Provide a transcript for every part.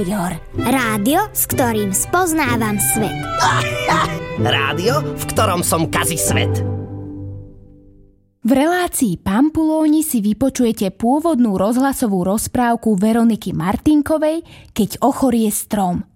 Junior. Rádio, s ktorým spoznávam svet. Rádio, v ktorom som kazí svet. V relácii Pampulóni si vypočujete pôvodnú rozhlasovú rozprávku Veroniky Martinkovej Keď ochorie strom.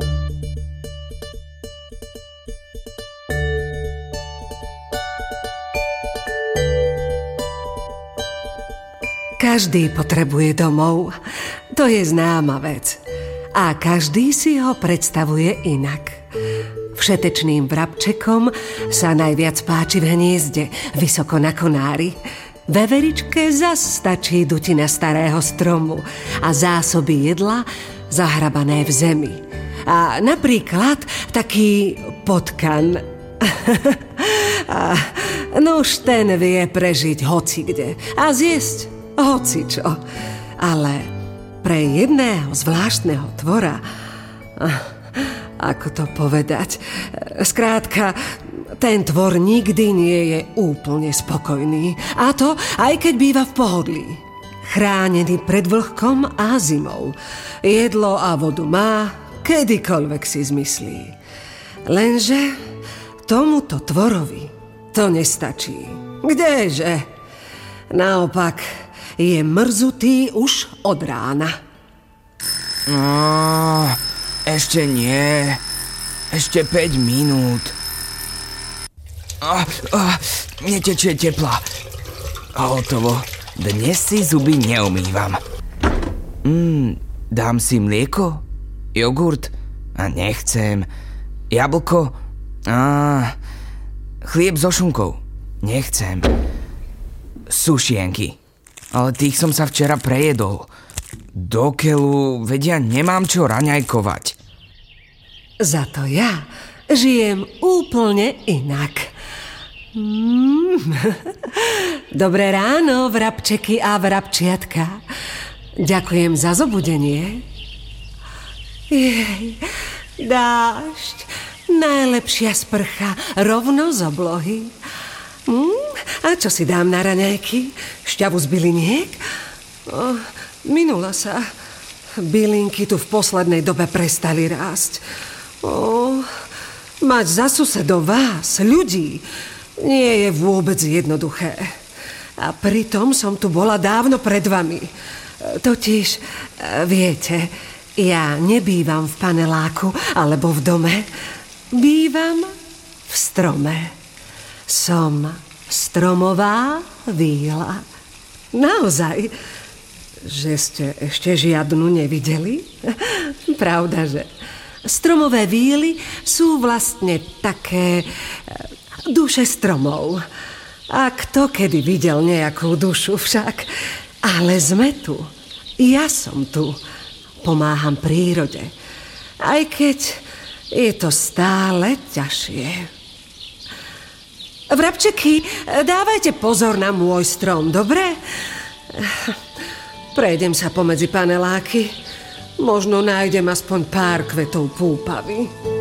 Každý potrebuje domov, to je známa vec. A každý si ho predstavuje inak. Všetečným vrabčekom sa najviac páči v hniezde, vysoko na konári. Veveričke zas stačí dutina starého stromu a zásoby jedla zahrabané v zemi. A napríklad taký potkan. No už ten vie prežiť hocikde a zjesť hocičo. Ale pre jedného zvláštneho tvora, ako to povedať, skrátka, ten tvor nikdy nie je úplne spokojný. A to aj keď býva v pohodlí. Chránený pred vlhkom a zimou. Jedlo a vodu má, kedykoľvek si zmyslí. Lenže tomuto tvorovi to nestačí. Kdeže? Naopak, je mrzutý už od rána. Ešte nie. Ešte 5 minút. Mne tečie tepla. Hotovo. Dnes si zuby neumývam. Dám si mlieko? Jogurt? A nechcem. Jablko? Chlieb so šunkou? Nechcem. Sušienky. Ale tých som sa včera prejedol. Do keľu, vedia, nemám čo raňajkovať. Za to ja žijem úplne inak. Dobré ráno, vrabčeky a vrabčiatka. Ďakujem za zobudenie. Jej, dážď, najlepšia sprcha rovno z oblohy. A čo si dám na raňajky? Šťavu z byliniek? Minula sa. Bylinky tu v poslednej dobe prestali rásť. Mať za susedov vás, ľudí, nie je vôbec jednoduché. A pritom som tu bola dávno pred vami. Totiž, viete, ja nebývam v paneláku alebo v dome. Bývam v strome. Som stromová víla. Naozaj, že ste ešte žiadnu nevideli? Pravda, že stromové víly sú vlastne také duše stromov. A kto kedy videl nejakú dušu však? Ale sme tu. Ja som tu. Pomáham prírode. Aj keď je to stále ťažšie. Vrabčeky, dávajte pozor na môj strom, dobre? Prejdem sa pomedzi paneláky. Možno nájdem aspoň pár kvetov púpavy.